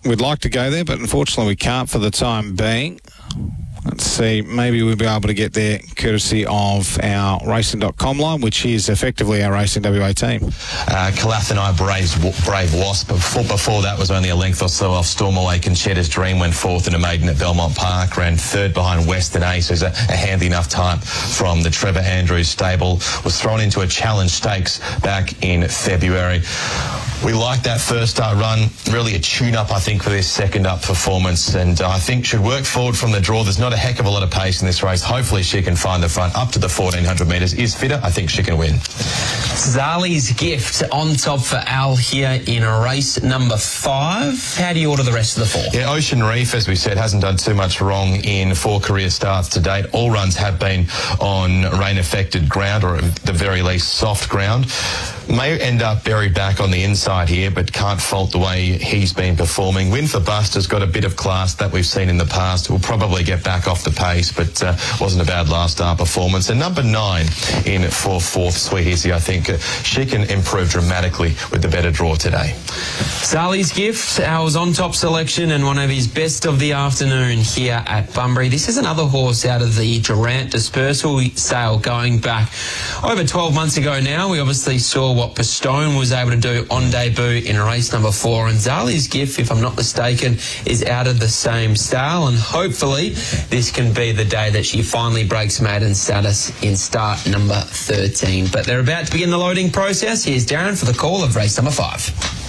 we'd like to go there, but unfortunately we can't for the time being. Let's see, maybe we'll be able to get there courtesy of our Racing.com line, which is effectively our Racing WA team. Calathini Brave Wasp. Before that was only a length or so off Stormaway. Conchetta's Dream went fourth in a maiden at Belmont Park, ran third behind Western Ace, who's a handy enough type from the Trevor Andrews stable. Was thrown into a challenge stakes back in February. We like that first start run, really a tune-up, I think, for this second-up performance, and I think should work forward from the draw. There's not a heck of a lot of pace in this race. Hopefully she can find the front up to the 1,400 metres. Is fitter, I think she can win. Zali's Gift on top for Al here in race number 5. How do you order the rest of the 4? Yeah, Ocean Reef, as we said, hasn't done too much wrong in 4 career starts to date. All runs have been on rain-affected ground, or at the very least soft ground. May end up buried back on the inside here, but can't fault the way he's been performing. Win for Buster's got a bit of class that we've seen in the past. Will probably get back off the pace, but wasn't a bad last start performance. And number 9 in for fourth, Sweet Izzy, I think she can improve dramatically with the better draw today. Zali's Gift, our on top selection and one of his best of the afternoon here at Bunbury. This is another horse out of the Durant Dispersal sale going back over 12 months ago now. We obviously saw what Pistone was able to do on debut in race number 4, and Zali's Gift, if I'm not mistaken, is out of the same style, and hopefully this can be the day that she finally breaks maiden status in start number 13. But they're about to begin the loading process. Here's Darren for the call of race number 5.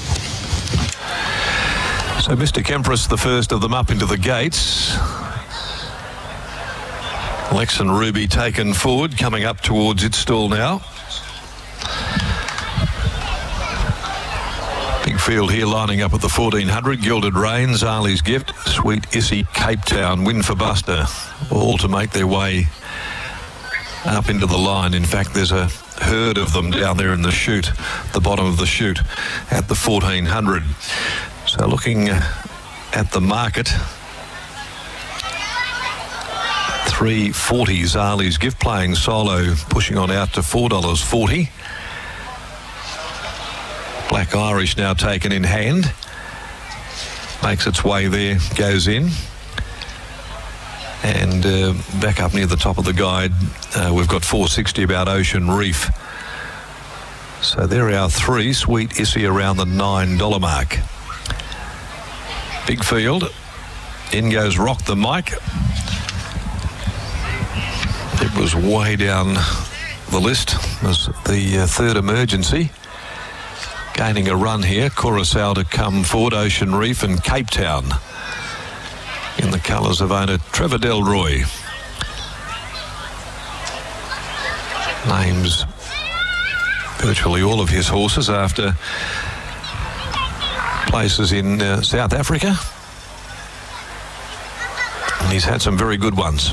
So Mystic Empress, the first of them up into the gates. Lex and Ruby taken forward, coming up towards its stall now. Big field here lining up at the 1,400. Gilded Rain, Zali's Gift, Sweet Issy, Cape Town, Win for Buster, all to make their way up into the line. In fact, there's a herd of them down there in the chute, the bottom of the chute at the 1,400. So looking at the market, 3.40 Zali's Gift, playing solo, pushing on out to $4.40. Black Irish now taken in hand. Makes its way there, goes in. And back up near the top of the guide, we've got 4.60 about Ocean Reef. So there are our 3. Sweet Issy around the $9 mark. Big field. In goes Rock the Mic. It was way down the list as the third emergency. Gaining a run here. Curacao to come forward. Ocean Reef and Cape Town in the colours of owner Trevor Delroy. Names virtually all of his horses after places in South Africa. And he's had some very good ones.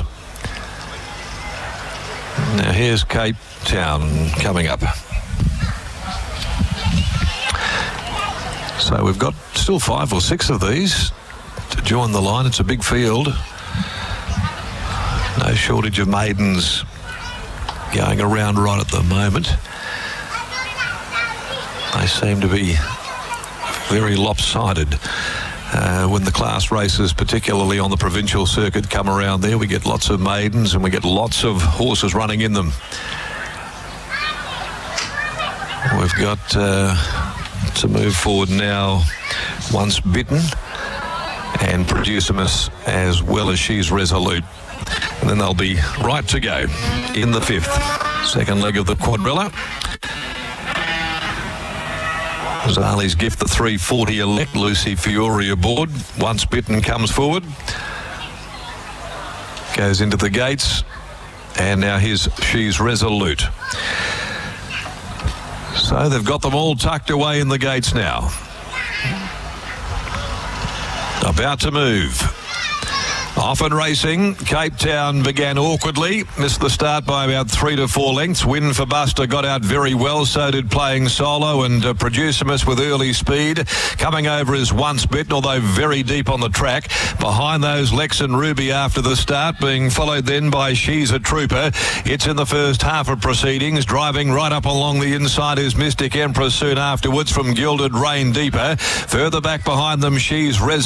Now here's Cape Town coming up. So we've got still 5 or 6 of these to join the line. It's a big field. No shortage of maidens going around right at the moment. They seem to be very lopsided. When the class races, particularly on the provincial circuit, come around there, we get lots of maidens and we get lots of horses running in them. We've got to move forward now, Once Bitten and Producimus, as well as She's Resolute. And then they'll be right to go in the 5th. Second leg of the quadrilla. Zali's Gift, the 3.40 elect. Lucy Fiore aboard. Once Bitten comes forward. Goes into the gates. And now here's She's Resolute. So they've got them all tucked away in the gates now. About to move. Off and racing. Cape Town began awkwardly. Missed the start by about 3 to 4 lengths. Win for Buster got out very well. So did Playing Solo, and Producimus with early speed. Coming over is Once Bitten, although very deep on the track. Behind those, Lex and Ruby after the start, being followed then by She's a Trooper. It's in the first half of proceedings. Driving right up along the inside is Mystic Empress soon afterwards from Gilded Rain deeper. Further back behind them, She's Res